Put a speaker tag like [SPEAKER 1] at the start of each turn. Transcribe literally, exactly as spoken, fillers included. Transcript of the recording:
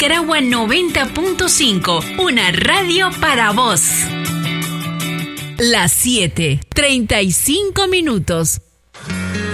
[SPEAKER 1] Nicaragua noventa punto cinco, una radio para vos. Las siete, treinta y cinco minutos.